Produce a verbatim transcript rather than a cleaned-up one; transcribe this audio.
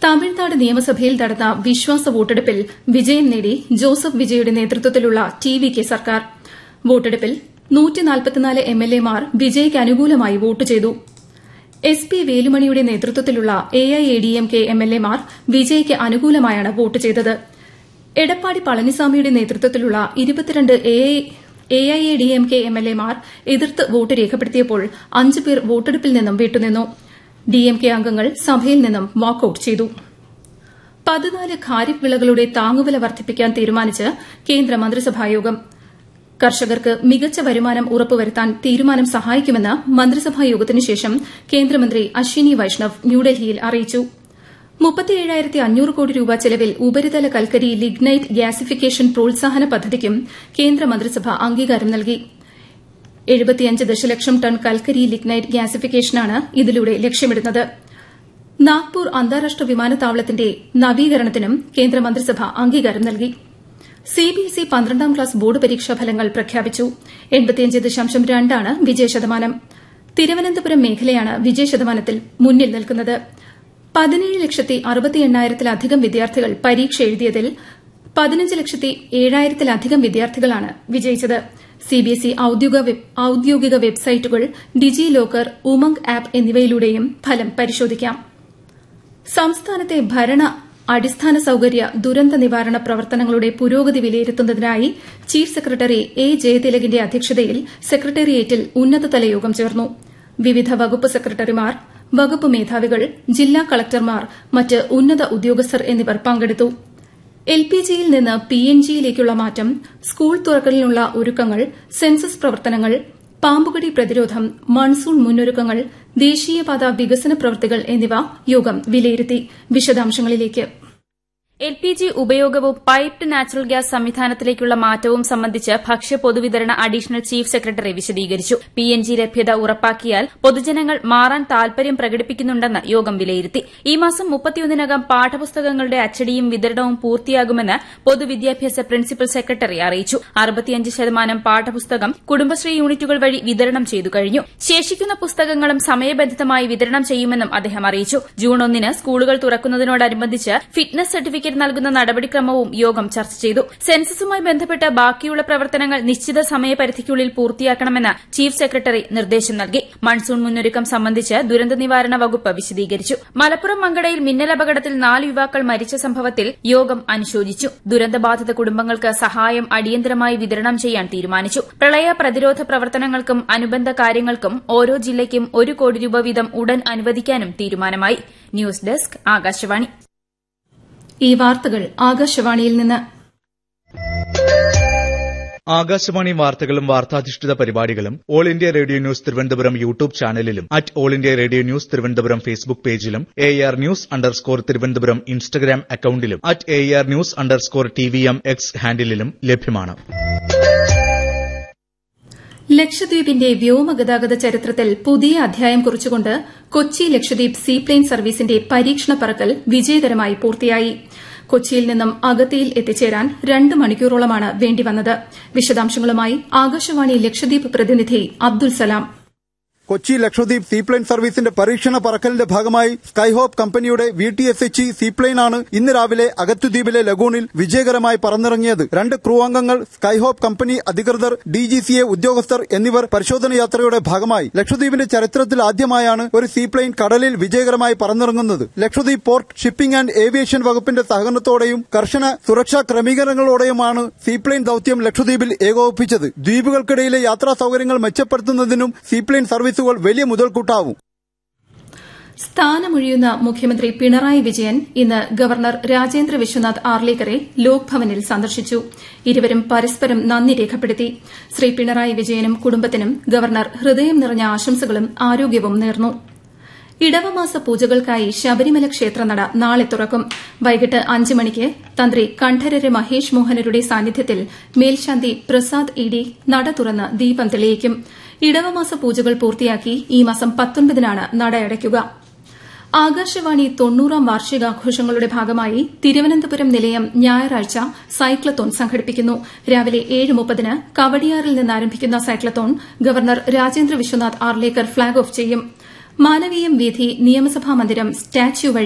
തമിഴ്നാട് നിയമസഭയിൽ നടന്ന വിശ്വാസ വോട്ടെടുപ്പിൽ വിജയം നേടി ജോസഫ് വിജയുടെ നേതൃത്വത്തിലുള്ള ടി വി കെ സർക്കാർ. വോട്ടെടുപ്പിൽ എം എൽ എമാർ വിജയ്ക്ക് അനുകൂലമായി വോട്ട് ചെയ്തു. എസ് പി വേലുമണിയുടെ നേതൃത്വത്തിലുള്ള A I A D M K M L എമാർ വിജയ്ക്ക് അനുകൂലമായാണ് വോട്ട് ചെയ്തത്. എടപ്പാടി പളനിസാമിയുടെ നേതൃത്വത്തിലുള്ള ഇരുപത്തിരണ്ട് A I A D M K M L എമാർ എതിർത്ത് വോട്ട് രേഖപ്പെടുത്തിയപ്പോൾ അഞ്ച് പേർ വോട്ടെടുപ്പിൽ നിന്നും വിട്ടുനിന്നു. ഡി എം കെ അംഗങ്ങൾ സഭയിൽ നിന്നും വാക്കൌട്ട് ചെയ്തു. പതിനാല് ഖാരിഫ് വിളകളുടെ താങ്ങുവില വർദ്ധിപ്പിക്കാൻ തീരുമാനിച്ച് കേന്ദ്ര മന്ത്രിസഭായോഗം. കർഷകർക്ക് മികച്ച വരുമാനം ഉറപ്പുവരുത്താൻ തീരുമാനം സഹായിക്കുമെന്ന് മന്ത്രിസഭായോഗത്തിനു ശേഷം കേന്ദ്രമന്ത്രി അശ്വിനി വൈഷ്ണവ് ന്യൂഡൽഹിയിൽ അറിയിച്ചു. മുപ്പത്തിയേഴായിരത്തി അഞ്ഞൂറ് കോടി രൂപ ചെലവിൽ ഉപരിതല കൽക്കരി ലിഗ്നൈറ്റ് ഗ്യാസിഫിക്കേഷൻ പ്രോത്സാഹന പദ്ധതിക്കും കേന്ദ്രമന്ത്രിസഭ അംഗീകാരം നൽകി. എഴുപത്തിയഞ്ച് ദശലക്ഷം ടൺ കൽക്കരി ലിഗ്നൈറ്റ് ഗ്യാസിഫിക്കേഷനാണ് ഇതിലൂടെ ലക്ഷ്യമിടുന്നത്. നാഗ്പൂർ അന്താരാഷ്ട്ര വിമാനത്താവളത്തിന്റെ നവീകരണത്തിനും കേന്ദ്രമന്ത്രിസഭ അംഗീകാരം നൽകി. സിബിഎസ്ഇ പന്ത്രണ്ടാം ക്ലാസ് ബോർഡ് പരീക്ഷാ ഫലങ്ങൾ പ്രഖ്യാപിച്ചു. എൺപത്തിയഞ്ച് ദശാംശം രണ്ടാണ് വിജയശതമാനം. തിരുവനന്തപുരം മേഖലയാണ് വിജയശതമാനത്തിൽ മുന്നിൽ നിൽക്കുന്നത്. പതിനേഴ് ലക്ഷത്തി അറുപത്തി എണ്ണായിരത്തിലധികം വിദ്യാർത്ഥികൾ പരീക്ഷ എഴുതിയതിൽ പതിനഞ്ച് ലക്ഷത്തി ഏഴായിരത്തിലധികം വിദ്യാർത്ഥികളാണ് വിജയിച്ചത്. സിബിഎസ്ഇ ഔദ്യോഗിക വെബ്സൈറ്റുകൾ, ഡിജി ലോക്കർ, ഉമംഗ് ആപ്പ് എന്നിവയിലൂടെയും ഫലം പരിശോധിക്കാം. സംസ്ഥാനത്തെ ഭരണ അടിസ്ഥാന സൌകര്യ ദുരന്ത നിവാരണ പ്രവർത്തനങ്ങളുടെ പുരോഗതി വിലയിരുത്തുന്നതിനായി ചീഫ് സെക്രട്ടറി എ ജയതിലകിന്റെ അധ്യക്ഷതയിൽ സെക്രട്ടേറിയറ്റിൽ ഉന്നതതല യോഗം ചേർന്നു. വിവിധ വകുപ്പ് സെക്രട്ടറിമാർ, വകുപ്പ് മേധാവികൾ, ജില്ലാ കളക്ടർമാർ, മറ്റ് ഉന്നത ഉദ്യോഗസ്ഥർ എന്നിവർ പങ്കെടുത്തു. എൽ പി ജിയിൽ നിന്ന് പി എൻ ജിയിലേക്കുള്ള മാറ്റം, സ്കൂൾ തുറക്കലിനുള്ള ഒരുക്കങ്ങൾ, സെൻസസ് പ്രവർത്തനങ്ങൾ, പാമ്പുകടി പ്രതിരോധം, മൺസൂൺ മുന്നൊരുക്കങ്ങൾ, ദേശീയപാത വികസന പ്രവൃത്തികൾ എന്നിവ യോഗം വിലയിരുത്തി. വിശദാംശങ്ങളിലേക്ക്. എൽ പി ജി ഉപയോഗവും പൈപ്ഡ് നാച്ചുറൽ ഗ്യാസ് സംവിധാനത്തിലേക്കുള്ള മാറ്റവും സംബന്ധിച്ച് ഭക്ഷ്യ പൊതുവിതരണ അഡീഷണൽ ചീഫ് സെക്രട്ടറി വിശദീകരിച്ചു. പി എൻ ജി ലഭ്യത ഉറപ്പാക്കിയാൽ പൊതുജനങ്ങൾ മാറാൻ താൽപര്യം പ്രകടിപ്പിക്കുന്നുണ്ടെന്ന് യോഗം വിലയിരുത്തി. ഈ മാസം മുപ്പത്തിയൊന്നിനകം പാഠപുസ്തകങ്ങളുടെ അച്ചടിയും വിതരണവും പൂർത്തിയാകുമെന്ന് പൊതുവിദ്യാഭ്യാസ പ്രിൻസിപ്പൽ സെക്രട്ടറി അറിയിച്ചു. അറുപത്തിയഞ്ച് ശതമാനം പാഠപുസ്തകം കുടുംബശ്രീ യൂണിറ്റുകൾ വഴി വിതരണം ചെയ്തു കഴിഞ്ഞു. ശേഷിക്കുന്ന പുസ്തകങ്ങളും സമയബന്ധിതമായി വിതരണം ചെയ്യുമെന്നും അദ്ദേഹം അറിയിച്ചു. ജൂൺ ഒന്നിന് സ്കൂളുകൾ തുറക്കുന്നതിനോടനുബന്ധിച്ച് ഫിറ്റ്നസ് സർട്ടിഫിക്കറ്റ് നൽകുന്ന നടപടിക്രമവും യോഗം ചർച്ച ചെയ്തു. സെൻസസുമായി ബന്ധപ്പെട്ട് ബാക്കിയുള്ള പ്രവർത്തനങ്ങൾ നിശ്ചിത സമയപരിധിക്കുള്ളിൽ പൂർത്തിയാക്കണമെന്ന് ചീഫ് സെക്രട്ടറി നിർദ്ദേശം നൽകി. മൺസൂൺ മുന്നൊരുക്കം സംബന്ധിച്ച് ദുരന്ത നിവാരണ വകുപ്പ് വിശദീകരിച്ചു. മലപ്പുറം മങ്കടയിൽ മിന്നലപകടത്തിൽ നാല് യുവാക്കൾ മരിച്ച സംഭവത്തിൽ യോഗം അനുശോചിച്ചു. ദുരന്തബാധിത കുടുംബങ്ങൾക്ക് സഹായം അടിയന്തരമായി വിതരണം ചെയ്യാൻ തീരുമാനിച്ചു. പ്രളയ പ്രതിരോധ പ്രവർത്തനങ്ങൾക്കും അനുബന്ധ കാര്യങ്ങൾക്കും ഓരോ ജില്ലയ്ക്കും ഒരു കോടി രൂപ വീതം ഉടൻ അനുവദിക്കാനും തീരുമാനമായി. News desk, Akashvani. ഈ വാർത്തകൾ ആകാശവാണിയിൽ നിന്ന്. ആകാശവാണി വാർത്തകളും വാർത്താധിഷ്ഠിത പരിപാടികളും all India radio news Thiruvananthapuram YouTube ചാനലിലും at all India radio news Thiruvananthapuram Facebook പേജിലും A R news underscore Thiruvananthapuram Instagram അക്കൌണ്ടിലും at A R news underscore T V M X ഹാൻഡിലും ലഭ്യമാണ്. ലക്ഷദ്വീപിന്റെ വ്യോമഗതാഗത ചരിത്രത്തിൽ പുതിയ അധ്യായം കുറിച്ചുകൊണ്ട് കൊച്ചി ലക്ഷദ്വീപ് സീപ്ലെയിൻ സർവീസിന്റെ പരീക്ഷണ പറക്കൽ വിജയകരമായി പൂർത്തിയായി. കൊച്ചിയിൽ നിന്നും അഗത്തിയിൽ എത്തിച്ചേരാൻ രണ്ട് മണിക്കൂറോളമാണ് വേണ്ടിവന്നത്. വിശദാംശങ്ങളുമായി ആകാശവാണി ലക്ഷദ്വീപ് പ്രതിനിധി അബ്ദുൽ സലാം. കൊച്ചി ലക്ഷദ്വീപ് സീപ്ലെയിൻ സർവീസിന്റെ പരീക്ഷണ പറക്കലിന്റെ ഭാഗമായി സ്കൈഹോപ്പ് കമ്പനിയുടെ വി ടി എസ് എച്ച് സീപ്ലെയിനാണ് ഇന്ന് രാവിലെ അഗത്തുദ്വീപിലെ ലഗൂണിൽ വിജയകരമായി പറന്നിറങ്ങിയത്. രണ്ട് ക്രൂ അംഗങ്ങൾ, സ്കൈഹോപ്പ് കമ്പനി അധികൃതർ, ഡി ജി സി എ ഉദ്യോഗസ്ഥർ എന്നിവർ പരിശോധന യാത്രയുടെ ഭാഗമായി. ലക്ഷദ്വീപിന്റെ ചരിത്രത്തിൽ ആദ്യമായാണ് ഒരു സീപ്ലെയിൻ കടലിൽ വിജയകരമായി പറന്നിറങ്ങുന്നത്. Lakshadweep port, shipping and aviation വകുപ്പിന്റെ സഹകരണത്തോടെയും കർശന സുരക്ഷാ ക്രമീകരണങ്ങളോടെയുമാണ് സീപ്ലെയിൻ ദൌത്യം ലക്ഷദ്വീപിൽ ഏകോപിപ്പിച്ചത്. ദ്വീപുകൾക്കിടയിലെ യാത്രാ സൌകര്യങ്ങൾ മെച്ചപ്പെടുത്തുന്നതിനും സീപ്ലെയിൻ സർവീസ് വലിയ മുതൽക്കൂട്ടാവും. സ്ഥാനമൊഴിയുന്ന മുഖ്യമന്ത്രി പിണറായി വിജയൻ ഇന്ന് ഗവർണർ രാജേന്ദ്ര വിശ്വനാഥ് ആർലേക്കറെ ലോക്ഭവനിൽ സന്ദർശിച്ചു. ഇരുവരും പരസ്പരം നന്ദി രേഖപ്പെടുത്തി. ശ്രീ പിണറായി വിജയനും കുടുംബത്തിനും ഗവർണർ ഹൃദയം നിറഞ്ഞ ആശംസകളും ആരോഗ്യവും നേർന്നു. ഇടവമാസ പൂജകൾക്കായി ശബരിമല ക്ഷേത്രനട നാളെ തുറക്കും. വൈകിട്ട് അഞ്ച് മണിക്ക് തന്ത്രി കണ്ഠരര് മഹേഷ് മോഹനരുടെ സാന്നിധ്യത്തിൽ മേൽശാന്തി പ്രസാദ് ഇ ഡി നട തുറന്ന് ദീപം തെളിയിക്കും. ഇടവമാസ പൂജകൾ പൂർത്തിയാക്കി ഈ മാസം പത്തൊൻപതിനാണ് നട അടയ്ക്കുക. ആകാശവാണി തൊണ്ണൂറാം വാർഷികാഘോഷങ്ങളുടെ ഭാഗമായി തിരുവനന്തപുരം നിലയം ഞായറാഴ്ച സൈക്ലത്തോൺ സംഘടിപ്പിക്കുന്നു. രാവിലെ ഏഴ് മുപ്പതിന് കവടിയാറിൽ നിന്ന് ആരംഭിക്കുന്ന cyclothon governor Rajendra Vishwanath Arlekar flag off ചെയ്യും. മാനവീയം വീഥി, നിയമസഭാ മന്ദിരം, സ്റ്റാച്യു വഴി